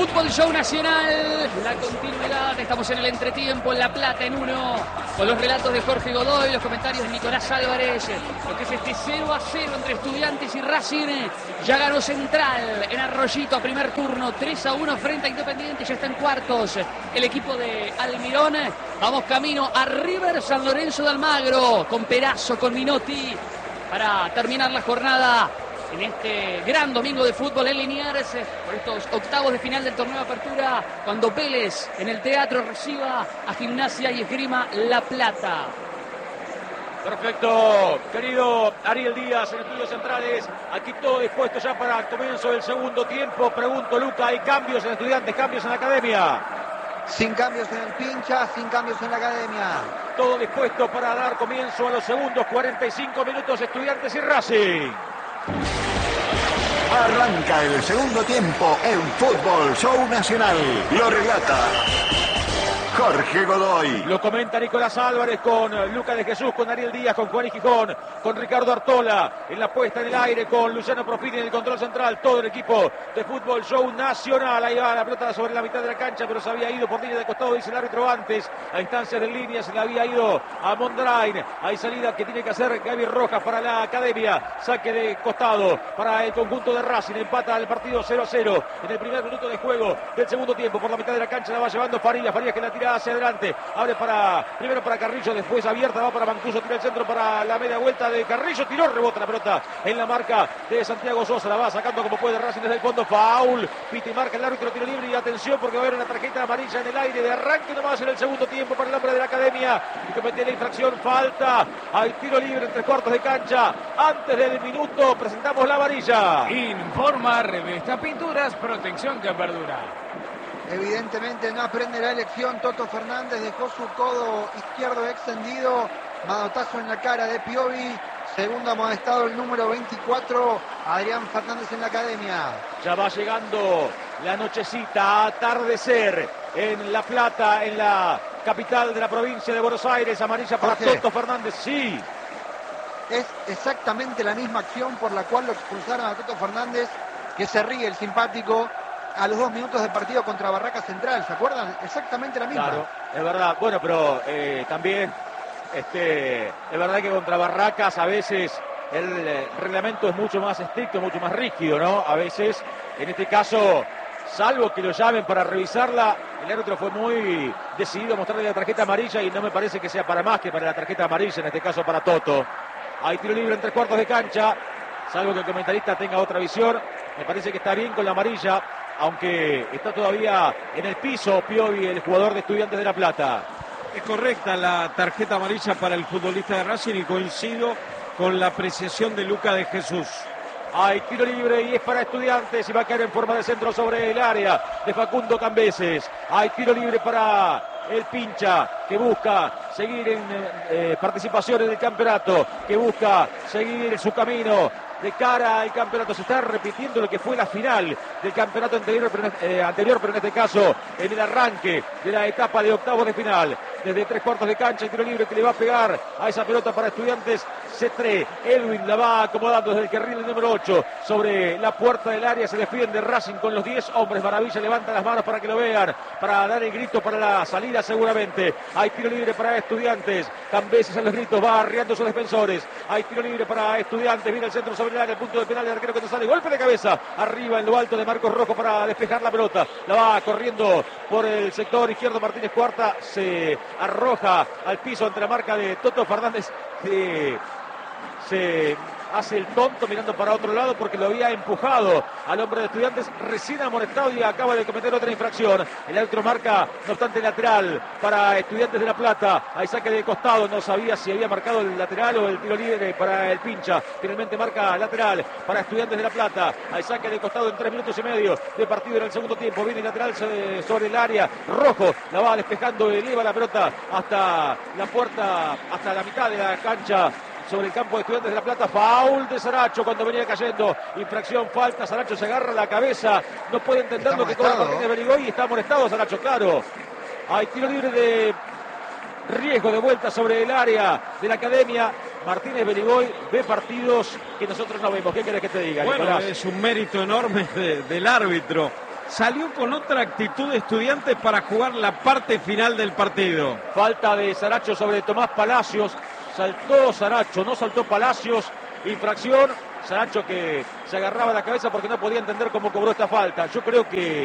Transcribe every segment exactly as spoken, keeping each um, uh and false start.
Fútbol Show Nacional, la continuidad, estamos en el entretiempo, en La Plata en uno, con los relatos de Jorge Godoy, los comentarios de Nicolás Álvarez, lo que es este cero a cero entre Estudiantes y Racing. Ya ganó Central en Arroyito a primer turno, tres a uno frente a Independiente, ya está en cuartos el equipo de Almirón. Vamos camino a River San Lorenzo de Almagro, con Perazo, con Minotti, para terminar la jornada en este gran domingo de fútbol en Liniers, por estos octavos de final del torneo de apertura, cuando Vélez en el teatro reciba a Gimnasia y Esgrima La Plata. Perfecto, querido Ariel Díaz en Estudios Centrales, aquí todo dispuesto ya para el comienzo del segundo tiempo. Pregunto, Luca, ¿hay cambios en Estudiantes, cambios en la academia? Sin cambios en el Pincha, sin cambios en la academia. Todo dispuesto para dar comienzo a los segundos cuarenta y cinco minutos, Estudiantes y Racing. Arranca el segundo tiempo en Fútbol Show Nacional. Lo relata Jorge Godoy. Lo comenta Nicolás Álvarez con Luca de Jesús, con Ariel Díaz, con Juan y Gijón, con Ricardo Artola en la puesta en el aire, con Luciano Profini en el control central. Todo el equipo de Fútbol Show Nacional. Ahí va la pelota sobre la mitad de la cancha, pero se había ido por línea de costado, dice el árbitro antes. A instancias de línea se le había ido a Mondrain. Hay salida que tiene que hacer Gaby Rojas para la academia. Saque de costado para el conjunto de Racing. Empata el partido cero a cero en el primer minuto de juego del segundo tiempo. Por la mitad de la cancha la va llevando Farías. Farías que la tira hacia adelante, abre para primero para Carrillo, después abierta, va para Mancuso, tira el centro para la media vuelta de Carrillo, tiró, rebota la pelota en la marca de Santiago Sosa, la va sacando como puede Racing desde el fondo, foul, pita y marca el árbitro, tiro libre y atención porque va a haber una tarjeta amarilla en el aire de arranque nomás en el segundo tiempo para el hombre de la academia y comete la infracción, falta, hay tiro libre en tres cuartos de cancha, antes del minuto presentamos la amarilla. Informa Revista Pinturas, protección que perdura. Evidentemente no aprende la elección. Toto Fernández dejó su codo izquierdo extendido. Manotazo en la cara de Piovi. Segundo amonestado el número veinticuatro, Adrián Fernández en la academia. Ya va llegando la nochecita a atardecer en La Plata, en la capital de la provincia de Buenos Aires. Amarilla para Jorge. Toto Fernández, sí. Es exactamente la misma acción por la cual lo expulsaron a Toto Fernández, que se ríe el simpático a los dos minutos de partido contra Barraca Central, ¿se acuerdan? Exactamente la misma. Claro, es verdad. Bueno, pero eh, también este, es verdad que contra Barracas a veces el eh, reglamento es mucho más estricto, mucho más rígido, ¿no? A veces, en este caso, salvo que lo llamen para revisarla, el árbitro fue muy decidido a mostrarle la tarjeta amarilla y no me parece que sea para más que para la tarjeta amarilla, en este caso para Toto. Hay tiro libre en tres cuartos de cancha, salvo que el comentarista tenga otra visión. Me parece que está bien con la amarilla, aunque está todavía en el piso Piovi, el jugador de Estudiantes de La Plata. Es correcta la tarjeta amarilla para el futbolista de Racing y coincido con la apreciación de Luca de Jesús. Hay tiro libre y es para Estudiantes y va a caer en forma de centro sobre el área de Facundo Cambeses. Hay tiro libre para el Pincha, que busca seguir en eh, participación en el campeonato, que busca seguir su camino de cara al campeonato. Se está repitiendo lo que fue la final del campeonato anterior, pero, eh, anterior, pero en este caso en el arranque de la etapa de octavos de final. Desde tres cuartos de cancha, el tiro libre que le va a pegar a esa pelota para Estudiantes. Cetré, Edwin la va acomodando desde el carril del número ocho sobre la puerta del área. Se defiende Racing con los diez hombres. Maravilla levanta las manos para que lo vean, para dar el grito para la salida seguramente. Hay tiro libre para Estudiantes. Cambeses a los gritos, va arriando sus defensores. Hay tiro libre para Estudiantes. Viene el centro sobre el área, el punto de penal del arquero que no sale. Golpe de cabeza arriba en lo alto de Marcos Rojo para despejar la pelota. La va corriendo por el sector izquierdo Martínez Cuarta. Se arroja al piso ante la marca de Toto Fernández. Eh, se hace el tonto mirando para otro lado porque lo había empujado al hombre de Estudiantes, recién amonestado y acaba de cometer otra infracción. El árbitro marca, no obstante, lateral para Estudiantes de La Plata. Hay saque de costado, no sabía si había marcado el lateral o el tiro libre para el Pincha. Finalmente marca lateral para Estudiantes de La Plata. Hay saque de costado en tres minutos y medio de partido en el segundo tiempo. Viene lateral sobre el área. Rojo la va despejando, eleva la pelota hasta la puerta, hasta la mitad de la cancha, sobre el campo de Estudiantes de La Plata. Foul de Saracho cuando venía cayendo. Infracción, falta. Saracho se agarra la cabeza. No puede entender lo que cobra Martínez Beligoy y está molestado Saracho, claro. Hay tiro libre de riesgo de vuelta sobre el área de la academia. Martínez Beligoy ve partidos que nosotros no vemos. ¿Qué querés que te diga, Bueno, Nicolás? es un mérito enorme de, del árbitro. salió con otra actitud de Estudiantes para jugar la parte final del partido. Falta de Saracho sobre Tomás Palacios. Saltó Saracho, no saltó Palacios. Infracción. Saracho que se agarraba la cabeza porque no podía entender cómo cobró esta falta. Yo creo que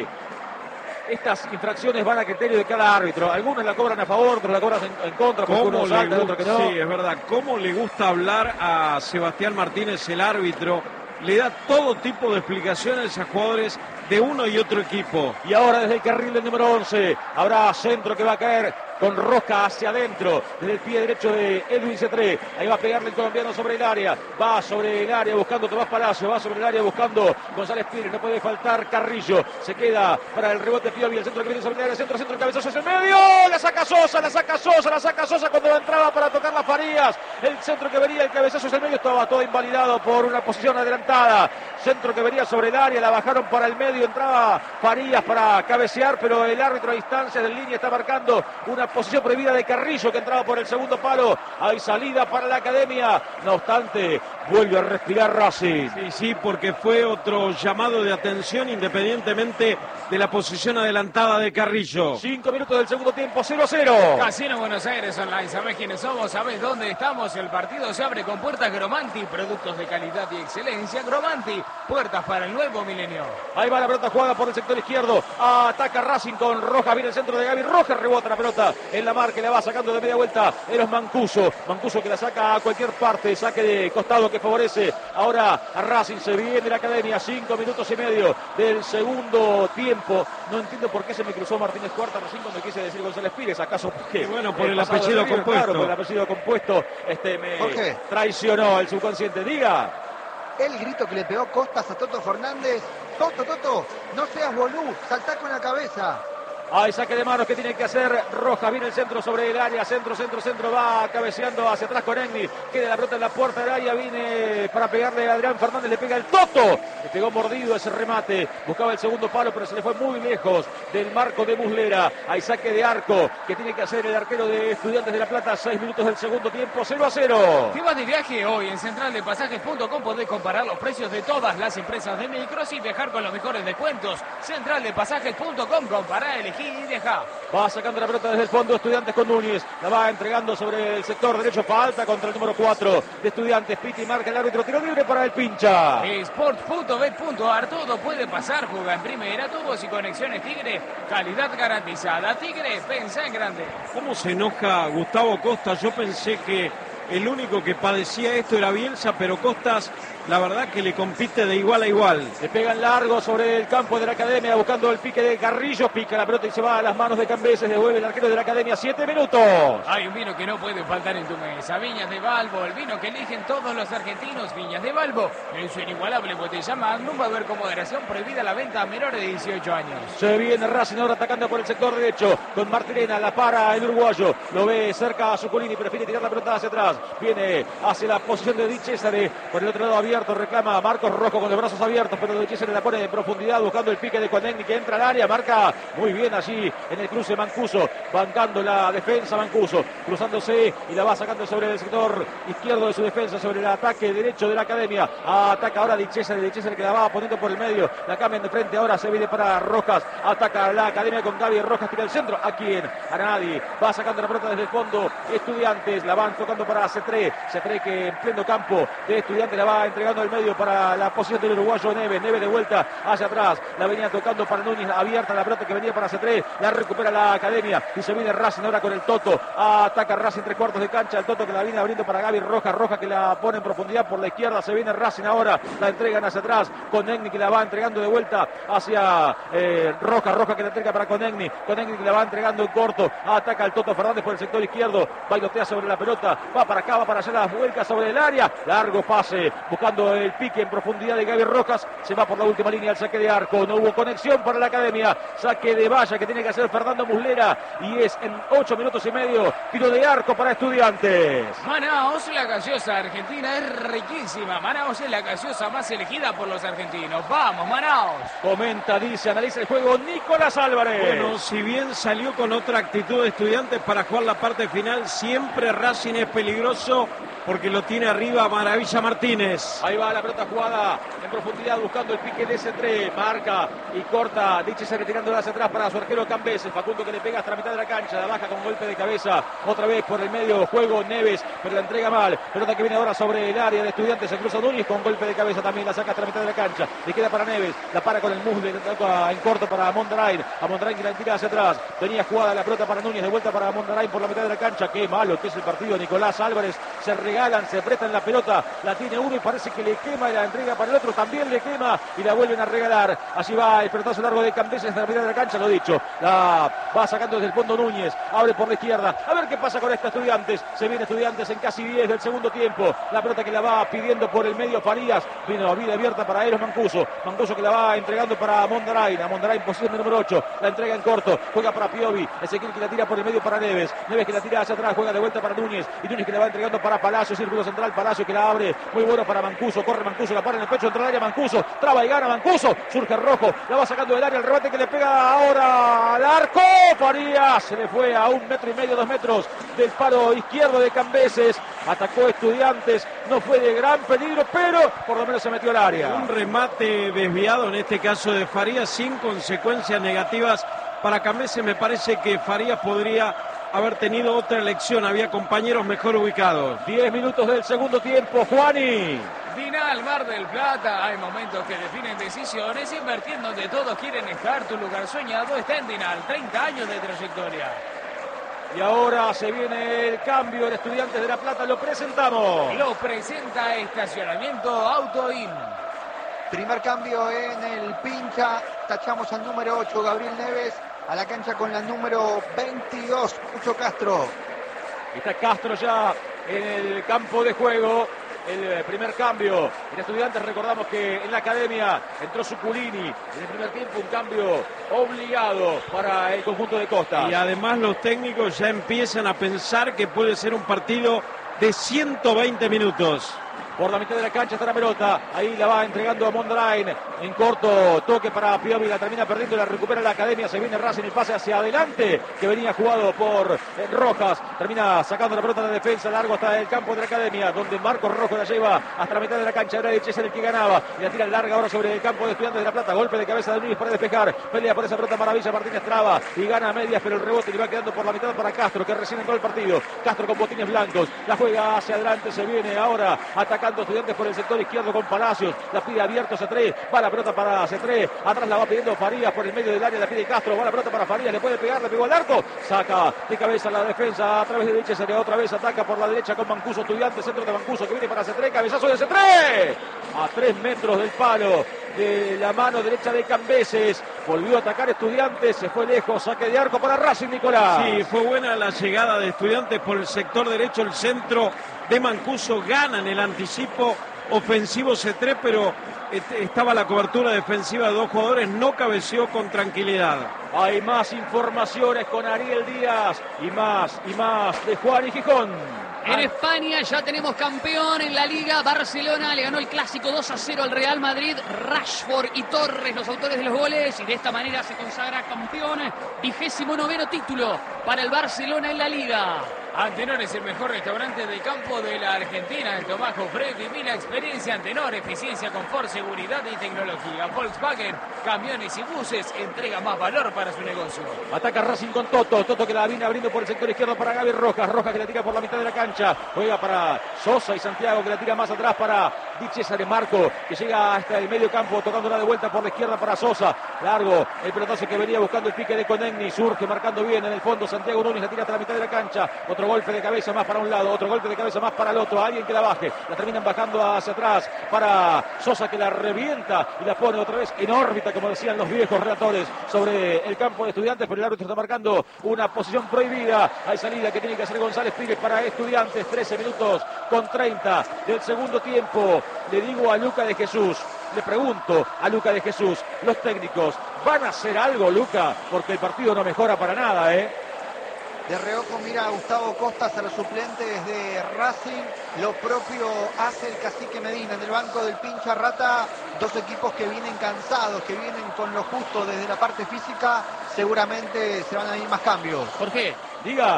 estas infracciones van a criterio de cada árbitro. Algunos la cobran a favor, otros la cobran en, en contra, porque uno salta, el otro que no. Sí, es verdad. ¿Cómo le gusta hablar a Sebastián Martínez, el árbitro? Le da todo tipo de explicaciones a jugadores de uno y otro equipo. Y ahora desde el carril del número once, habrá centro que va a caer con Roca hacia adentro, desde el pie derecho de Edwin Cetré. Ahí va a pegarle el colombiano sobre el área, va sobre el área buscando Tomás Palacio, va sobre el área buscando González Pires, no puede faltar Carrillo, se queda para el rebote Piovi, el centro que viene sobre el área, centro, centro, el cabezazo es el medio, la saca Sosa, la saca Sosa, la saca Sosa cuando entraba para tocar las Farías, el centro que venía, el cabezazo es el medio, estaba todo invalidado por una posición adelantada, centro que venía sobre el área, la bajaron para el medio, entraba Farías para cabecear, pero el árbitro a distancia de línea está marcando una posición prohibida de Carrillo que entraba por el segundo palo. Hay salida para la Academia, no obstante vuelve a respirar Racing. Sí, sí, porque fue otro llamado de atención independientemente de la posición adelantada de Carrillo. Cinco minutos del segundo tiempo, cero a cero. Casino Buenos Aires Online, ¿sabés quiénes somos? ¿Sabés dónde estamos? El partido se abre con puertas Gromanti, productos de calidad y excelencia. Gromanti, puertas para el nuevo milenio. Ahí va la pelota jugada por el sector izquierdo, ataca Racing con Rojas, viene el centro de Gaby Rojas, rebota la pelota en la marca, la va sacando de media vuelta, Eros Mancuso, Mancuso que la saca a cualquier parte, saque de costado que favorece ahora a Racing, se viene la Academia, cinco minutos y medio del segundo tiempo. No entiendo por qué se me cruzó Martínez Cuarta recién cuando quise decir González Pires, ¿acaso porque? Y bueno, por el, el apellido River, compuesto. Claro, por el apellido compuesto, este me traicionó el subconsciente. Diga. El grito que le pegó Costas a Toto Fernández. Toto, Toto, no seas bolú, saltá con la cabeza. Hay saque de manos que tiene que hacer Rojas, viene el centro sobre el área, centro, centro, centro, va cabeceando hacia atrás con Egni, queda la pelota en la puerta del área, viene para pegarle a Adrián Fernández, le pega el Toto, le pegó mordido ese remate, buscaba el segundo palo pero se le fue muy lejos del marco de Muslera. Hay saque de arco que tiene que hacer el arquero de Estudiantes de La Plata, seis minutos del segundo tiempo, cero a cero. ¿Qué vas de viaje hoy? En central de pasajes punto com podés comparar los precios de todas las empresas de micros y viajar con los mejores descuentos. central de pasajes punto com, compará, elegí y deja. Va sacando la pelota desde el fondo Estudiantes con Núñez, la va entregando sobre el sector derecho, falta contra el número cuatro de Estudiantes, Piti marca el árbitro, tiro libre para el Pincha. Sport punto bet punto ar, todo puede pasar, juega en primera, tubos y conexiones Tigre, calidad garantizada. Tigre, pensá en grande. ¿Cómo se enoja Gustavo Costas? Yo pensé que el único que padecía esto era Bielsa, pero Costas, la verdad que le compite de igual a igual. Le pegan largo sobre el campo de la Academia, buscando el pique de Carrillo, pica la pelota y se va a las manos de Cambeses, devuelve el arquero de la Academia, siete minutos. Hay un vino que no puede faltar en tu mesa, Viñas de Balbo, el vino que eligen todos los argentinos, Viñas de Balbo, en su inigualable botella Magnum, va a haber con moderación, prohibida la venta a menores de dieciocho años. Se viene Racing ahora atacando por el sector derecho, con Martirena, la para el uruguayo, lo ve cerca a Zuculini, prefiere tirar la pelota hacia atrás, viene hacia la posición de Di Cesare, por el otro lado abierto, reclama a Marcos Rojo con los brazos abiertos, pero Di Cesare la pone en profundidad, buscando el pique de Conegni que entra al área, marca muy bien allí en el cruce Mancuso, bancando la defensa Mancuso, cruzándose y la va sacando sobre el sector izquierdo de su defensa, sobre el ataque derecho de la Academia, ataca ahora Di Cesare, Di Cesare que la va poniendo por el medio, la cambian de frente, ahora se viene para Rojas, ataca la Academia con Gaby Rojas, tira el centro, ¿a quién? A nadie, va sacando la pelota desde el fondo, Estudiantes, la van tocando para Cetré, Cetré que en pleno campo de Estudiantes la va entregando al medio para la posición del uruguayo Neves, Neves de vuelta hacia atrás, la venía tocando para Núñez, abierta la pelota que venía para Cetré, la recupera la Academia y se viene Racing ahora con el Toto, ataca Racing tres cuartos de cancha, el Toto que la viene abriendo para Gaby Rojas, Rojas que la pone en profundidad por la izquierda, se viene Racing ahora, la entregan hacia atrás, Conegni que la va entregando de vuelta hacia eh, Rojas, Rojas que la entrega para Conegni, Conegni que la va entregando en corto, ataca el Toto Fernández por el sector izquierdo, bailotea sobre la pelota, va para acá, va para allá, las vuelcas sobre el área, largo pase, buscando el pique en profundidad de Gaby Rojas, se va por la última línea al saque de arco, no hubo conexión para la Academia, saque de valla que tiene que hacer Fernando Muslera y es en ocho minutos y medio, tiro de arco para Estudiantes. Manaos, la gaseosa argentina es riquísima, Manaos es la gaseosa más elegida por los argentinos, vamos Manaos. Comenta, dice, analiza el juego Nicolás Álvarez. Bueno, si bien salió con otra actitud de Estudiantes para jugar la parte final, siempre Racing es peligroso porque lo tiene arriba Maravilla Martínez. Ahí va la pelota jugada en profundidad buscando el pique de ese tres. Marca y corta. Diche retirándola hacia atrás para su arquero Cambeses. Facundo que le pega hasta la mitad de la cancha. La baja con golpe de cabeza. Otra vez por el medio juego Neves, pero la entrega mal. Pelota que viene ahora sobre el área de Estudiantes. Se cruza Núñez con golpe de cabeza también. La saca hasta la mitad de la cancha. Le queda para Neves. La para con el muslo. En corto para Mondarain. A Mondarain que la tira hacia atrás. Tenía jugada la pelota para Núñez. De vuelta para Mondarain por la mitad de la cancha. Qué malo que es el partido. Nicolás Álvarez se regalan, se prestan la pelota. La tiene uno y parece que le quema y la entrega para el otro. También le quema y la vuelven a regalar. Así va el pelotazo largo de Cambeses hasta la mitad de la cancha. Lo dicho. La va sacando desde el fondo Núñez. Abre por la izquierda. A ver qué pasa con esta Estudiantes. Se viene Estudiantes en casi diez del segundo tiempo. La pelota que la va pidiendo por el medio Farías. Vino a vida abierta para Eros Mancuso. Mancuso que la va entregando para Mondarain. A Mondarain posición de número ocho. La entrega en corto. Juega para Piovi. Ezequiel que la tira por el medio para Neves. Neves que la tira hacia atrás. Juega de vuelta para Núñez. Y Núñez que la va entregando para Palacio. Círculo central. Palacio que la abre. Muy bueno para Mancuso. Corre Mancuso. La para en el pecho. Entra al área Mancuso. Traba y gana Mancuso. Surge Rojo. La va sacando del área. El rebate que le pega ahora al arco. Farías. Se le fue a un metro y medio, dos metros del palo izquierdo de Cambeses. Atacó Estudiantes. No fue de gran peligro, pero por lo menos se metió al área. Un remate desviado, en este caso de Farías, sin consecuencias negativas para Cambeses. Me parece que Farías podría haber tenido otra elección. Había compañeros mejor ubicados. diez minutos del segundo tiempo. Juani. Final, Mar del Plata, hay momentos que definen decisiones, invertir donde todos quieren estar, tu lugar soñado está en Dinal, treinta años de trayectoria. Y ahora se viene el cambio, el Estudiantes de La Plata, lo presentamos. Lo presenta Estacionamiento Autoin. Primer cambio en el Pincha, tachamos al número ocho, Gabriel Neves, a la cancha con la número veintidós, Cucho Castro. Está Castro ya en el campo de juego. El primer cambio en Estudiantes, recordamos que en la academia entró Suculini en el primer tiempo, un cambio obligado para el conjunto de Costa. Y además los técnicos ya empiezan a pensar que puede ser un partido de ciento veinte minutos. Por la mitad de la cancha está la pelota, ahí la va entregando a Mondarain, en corto toque para Piovi, la termina perdiendo, la recupera la academia, se viene Racing y pase hacia adelante, que venía jugado por eh, Rojas, termina sacando la pelota de defensa, largo hasta el campo de la academia, donde Marcos Rojo la lleva hasta la mitad de la cancha, era Eches el que ganaba, y la tira larga ahora sobre el campo de Estudiantes de La Plata, golpe de cabeza de Núñez para despejar, pelea por esa pelota Maravilla, Martínez traba, y gana a medias, pero el rebote le va quedando por la mitad para Castro, que recién entró el partido, Castro con botines blancos, la juega hacia adelante, se viene ahora atacando Estudiantes por el sector izquierdo con Palacios, la pide abierto Cetré, va la pelota para Cetré, atrás la va pidiendo Farías por el medio del área, la pide Castro, va la pelota para Farías, le puede pegar, le pegó al arco, saca de cabeza la defensa a través de derecha, sería otra vez, ataca por la derecha con Mancuso, Estudiantes, centro de Mancuso que viene para Cetré, cabezazo de Cetré, a tres metros del palo de la mano derecha de Cambeses, volvió a atacar Estudiantes, se fue lejos, saque de arco para Racing, Nicolás. Sí, fue buena la llegada de Estudiantes por el sector derecho, el centro de Mancuso, ganan el anticipo ofensivo Cetré, pero estaba la cobertura defensiva de dos jugadores, no cabeceó con tranquilidad. Hay más informaciones con Ariel Díaz y más y más de Juan y Gijón. En España ya tenemos campeón en la Liga. Barcelona le ganó el clásico dos a cero al Real Madrid. Rashford y Torres, los autores de los goles. Y de esta manera se consagra campeón. Vigésimo noveno título para el Barcelona en la Liga. Antenor es el mejor restaurante de campo de la Argentina. El Tomajo Fred, divina experiencia. Antenor, eficiencia, confort, seguridad y tecnología. Volkswagen, camiones y buses, entrega más valor para su negocio. Ataca Racing con Toto. Toto que la viene abriendo por el sector izquierdo para Gaby Rojas. Rojas que la tira por la mitad de la cancha. Juega para Sosa y Santiago que la tira más atrás para Di César Marco, que llega hasta el medio campo tocándola de vuelta por la izquierda para Sosa. Largo el pelotazo que venía buscando el pique de Conegni. Surge marcando bien en el fondo. Santiago Núñez la tira hasta la mitad de la cancha. Otro golpe de cabeza más para un lado, otro golpe de cabeza más para el otro, alguien que la baje, la terminan bajando hacia atrás para Sosa que la revienta y la pone otra vez en órbita, como decían los viejos relatores, sobre el campo de Estudiantes, pero el árbitro está marcando una posición prohibida. Hay salida que tiene que hacer González Pires para Estudiantes, trece minutos con treinta del segundo tiempo. Le digo a Luca de Jesús, le pregunto a Luca de Jesús, los técnicos, ¿van a hacer algo, Luca? Porque el partido no mejora para nada, ¿eh? De reojo mira a Gustavo Costas, a los suplentes de Racing. Lo propio hace el Cacique Medina en el banco del Pincha Rata. Dos equipos que vienen cansados, que vienen con lo justo desde la parte física. Seguramente se van a ir más cambios. ¿Por qué? Diga.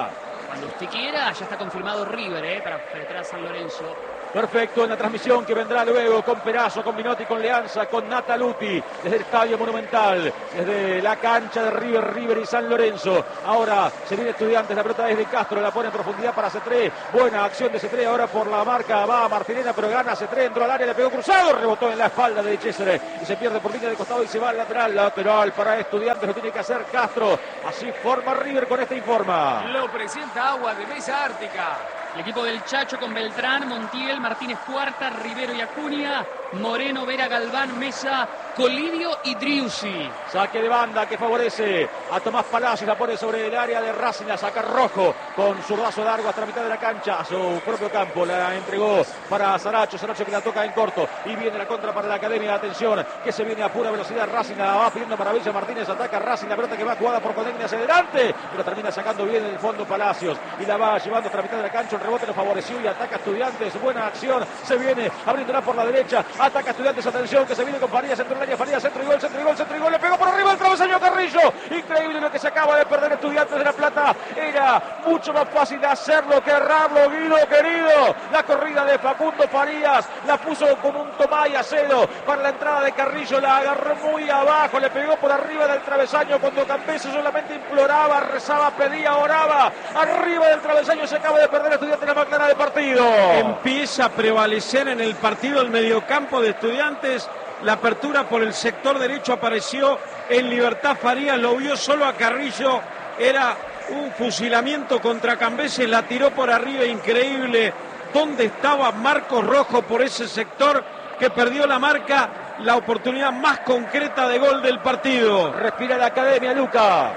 Cuando usted quiera, ya está confirmado River, ¿eh? Para enfrentar a San Lorenzo. Perfecto, en la transmisión que vendrá luego con Perazo, con Minotti, con Leanza, con Nataluti, desde el Estadio Monumental, desde la cancha de River, River y San Lorenzo. Ahora se viene Estudiantes, la pelota desde Castro, la pone en profundidad para Cetré. Buena acción de Cetré, ahora por la marca va Martinena, pero gana Cetré, entró al área, le pegó cruzado, rebotó en la espalda de César y se pierde por línea de costado y se va al lateral. Lateral para Estudiantes, lo tiene que hacer Castro. Así forma River con esta informa. Lo presenta Agua de Mesa Ártica. El equipo del Chacho con Beltrán, Montiel, Martínez Cuarta, Rivero y Acuña, Moreno, Vera, Galván, Mesa, Colidio y Driussi. Saque de banda que favorece a Tomás Palacios, la pone sobre el área de Racing, la saca Rojo con zurdazo largo hasta la mitad de la cancha, a su propio campo, la entregó para Saracho, Saracho que la toca en corto y viene la contra para la Academia. Atención, que se viene a pura velocidad, Racing la va pidiendo maravilla, Martínez ataca Racing, la pelota que va jugada por Conegni hacia adelante, pero termina sacando bien en el fondo Palacios y la va llevando hasta la mitad de la cancha, el rebote lo favoreció y ataca Estudiantes, buena acción, se viene abriéndola por la derecha, ataca Estudiantes, atención que se viene con Farías, centro del área, Farías, centro y gol, centro y gol, centro y gol, le pegó por arriba el travesaño Carrillo, increíble lo que se acaba de perder Estudiantes de La Plata, era mucho más fácil hacerlo que errarlo, Guido querido, la corrida de Facundo Farías, la puso con un tomá y acero para la entrada de Carrillo, la agarró muy abajo, le pegó por arriba del travesaño cuando Campese solamente imploraba, rezaba, pedía, oraba, arriba del travesaño se acaba de perder Estudiantes la más clara del partido. Empieza a prevalecer en el partido el mediocampo de Estudiantes. La apertura por el sector derecho apareció en libertad Farías, lo vio solo a Carrillo, era un fusilamiento contra Cambeses, la tiró por arriba, increíble. ¿Dónde estaba Marcos Rojo por ese sector que perdió la marca? La oportunidad más concreta de gol del partido. Respira la Academia, Luca.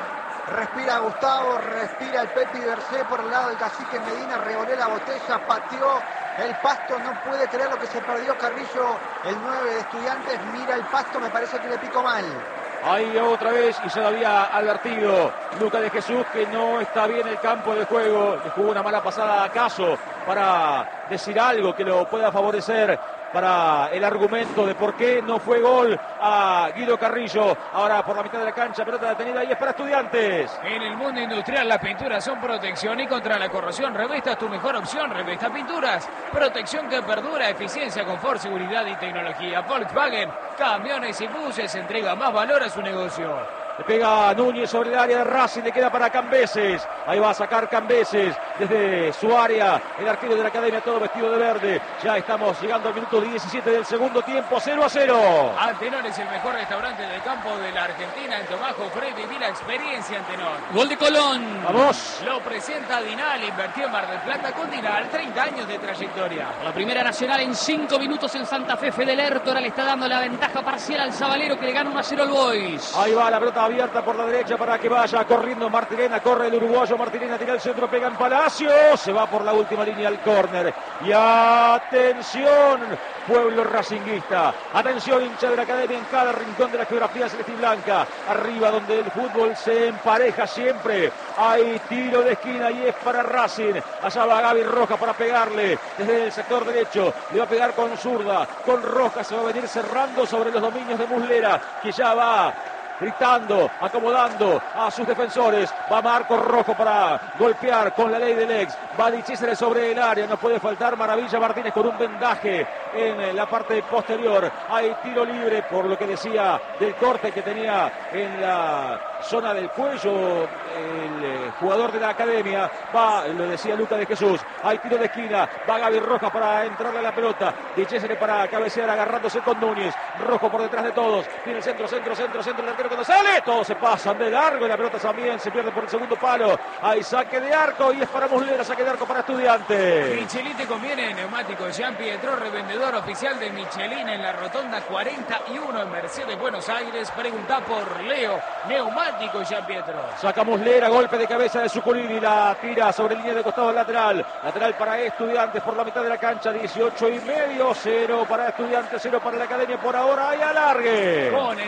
Respira Gustavo, respira el Pepi Bercé por el lado del cacique Medina, revolé la botella, pateó el pasto, no puede creer lo que se perdió Carrillo, el nueve de Estudiantes, mira el pasto, me parece que le picó mal. Ahí otra vez, y se lo había advertido Lucas de Jesús que no está bien el campo de juego, le jugó una mala pasada a Caso para decir algo que lo pueda favorecer para el argumento de por qué no fue gol a Guido Carrillo. Ahora por la mitad de la cancha, pelota detenida y es para Estudiantes. En el mundo industrial las pinturas son protección y contra la corrosión Revesta es tu mejor opción. Revesta Pinturas, protección que perdura, eficiencia, confort, seguridad y tecnología. Volkswagen, camiones y buses, entrega más valor a su negocio. Le pega Núñez sobre el área de Racing, le queda para Cambeses. Ahí va a sacar Cambeses desde su área. El arquero de la Academia todo vestido de verde. Ya estamos llegando al minuto diecisiete del segundo tiempo, cero a cero. Antenor es el mejor restaurante del campo de la Argentina. En Tomajo, Fred, vivir la experiencia Antenor. Gol de Colón. Vamos. Lo presenta Dinal, invertido en Mar del Plata con Dinal, treinta años de trayectoria. La primera nacional en cinco minutos en Santa Fe. Fede Lertora le está dando la ventaja parcial al Zabalero que le gana uno a cero al Boys. Ahí va la pelota abierta por la derecha para que vaya corriendo Martinena, corre el uruguayo Martinena, tira el centro, pega en Palacio, se va por la última línea al córner y atención pueblo racinguista, atención hincha de la Academia en cada rincón de la geografía celeste y blanca, arriba donde el fútbol se empareja siempre, hay tiro de esquina y es para Racing, allá va Gaby Rojas para pegarle desde el sector derecho, le va a pegar con zurda, con Rojas se va a venir cerrando sobre los dominios de Muslera, que ya va gritando, acomodando a sus defensores, va Marcos Rojo para golpear con la ley del ex, va Di Cesare sobre el área, no puede faltar Maravilla Martínez con un vendaje en la parte posterior, hay tiro libre por lo que decía del corte que tenía en la zona del cuello el jugador de la Academia, va, lo decía Lucas de Jesús, hay tiro de esquina, va Gaby Rojas para entrarle a la pelota, Di Cesare para cabecear agarrándose con Núñez, Rojo por detrás de todos, tiene el centro, centro, centro, centro, el arquero cuando sale, todos se pasan de largo y la pelota también se pierde por el segundo palo, hay saque de arco y es para Muslera, saque de arco para Estudiantes. Michelin te conviene, neumático Jean Pietro, revendedor oficial de Michelin en la rotonda cuarenta y uno en Mercedes, Buenos Aires, pregunta por Leo, neumático Jean Pietro. Saca Muslera, golpe de cabeza de Zuculini, la tira sobre línea de costado lateral, lateral para Estudiantes por la mitad de la cancha, dieciocho y medio, cero para Estudiantes, cero para la Academia por ahora, hay alargue. Con energía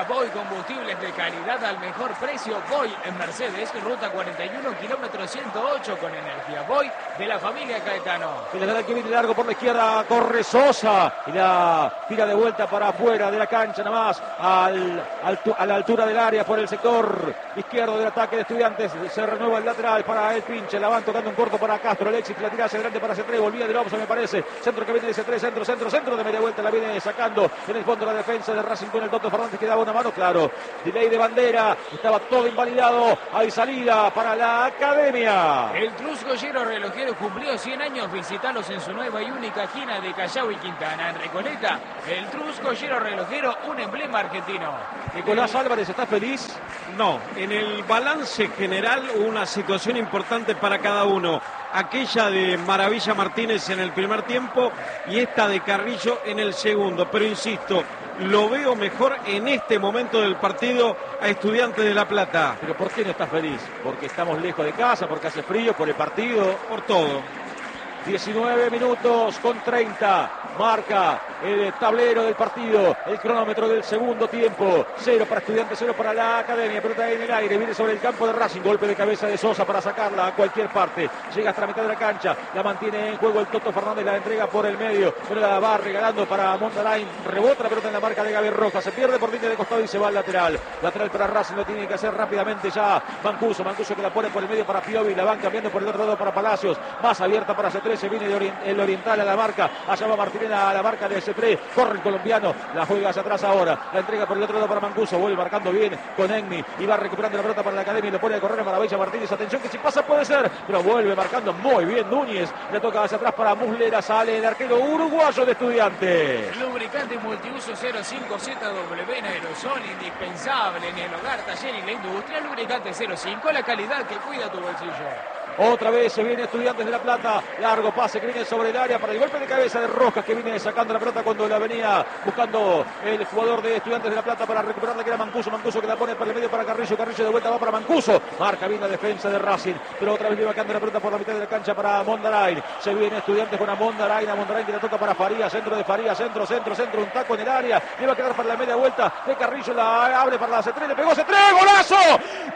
Energía Boy, combustibles de calidad al mejor precio. Boy en Mercedes, ruta cuarenta y uno, kilómetro ciento ocho, con Energía Boy de la familia Caetano. El lateral que viene largo por la izquierda, corre Sosa y la tira de vuelta para afuera de la cancha, nada más al, al, a la altura del área por el sector izquierdo del ataque de Estudiantes. Se renueva el lateral para el pinche, la van tocando un corto para Castro. Alexis la tira hacia adelante para C tres, volvía de Lobos, me parece. Centro que viene de C tres, centro, centro, centro de media vuelta, la viene sacando en el fondo la defensa de Racing con el Toto Fernández que daba una mano, claro. Delay de bandera, estaba todo invalidado. Hay salida para la Academia. El Cruz Goyero Relojero cumplió cien años. Visitalos en su nueva y única esquina de Callao y Quintana. En Recoleta, el Cruz Goyero Relojero, un emblema argentino. Nicolás Álvarez, ¿estás feliz? No, en el balance general una situación importante para cada uno. Aquella de Maravilla Martínez en el primer tiempo y esta de Carrillo en el segundo. Pero insisto, lo veo mejor en este momento del partido a Estudiantes de La Plata. ¿Pero por qué no estás feliz? ¿Porque estamos lejos de casa? ¿Porque hace frío? ¿Por el partido? Por todo. diecinueve minutos con treinta. Marca el tablero del partido, el cronómetro del segundo tiempo. Cero para Estudiantes, cero para la Academia. Pelota en el aire, viene sobre el campo de Racing. Golpe de cabeza de Sosa para sacarla a cualquier parte. Llega hasta la mitad de la cancha, la mantiene en juego el Toto Fernández, la entrega por el medio. Pero la va regalando para Mondarain. Rebota la pelota en la marca de Gaby Rojas. Se pierde por línea de costado y se va al lateral. Lateral para Racing, lo tiene que hacer rápidamente ya Mancuso. Mancuso que la pone por el medio para Piovi. La van cambiando por el otro lado para Palacios. Más abierta para C tres. Se viene de orient el oriental a la marca. Allá va Martinena a la marca de C tres. Corre el colombiano. La juega hacia atrás ahora. La entrega por el otro lado para Mancuso. Vuelve marcando bien con Egni. Y va recuperando la pelota para la Academia. Y lo pone a correr a Maravilla Martínez. Atención que si pasa puede ser. Pero vuelve marcando muy bien Núñez. Le toca hacia atrás para Muslera. Sale el arquero uruguayo de Estudiantes. Lubricante multiuso cero cinco Z W en aerosol. Indispensable en el hogar, taller y la industria. Lubricante cero cinco. La calidad que cuida tu bolsillo. Otra vez se viene Estudiantes de La Plata. Largo pase que viene sobre el área para el golpe de cabeza de Rojas, que viene sacando la pelota cuando la venía buscando el jugador de Estudiantes de La Plata para recuperarla, que era Mancuso. Mancuso que la pone por el medio para Carrillo. Carrillo de vuelta va para Mancuso. Marca bien la defensa de Racing, pero otra vez le va quedando la pelota por la mitad de la cancha para Mondarain. Se viene Estudiantes con a Mondarain. A Mondarain que la toca para Faría. Centro de Faría. Centro, centro, centro. Un taco en el área. Le va a quedar para la media vuelta de Carrillo. La abre para la C tres. Le pegó C tres. ¡Golazo!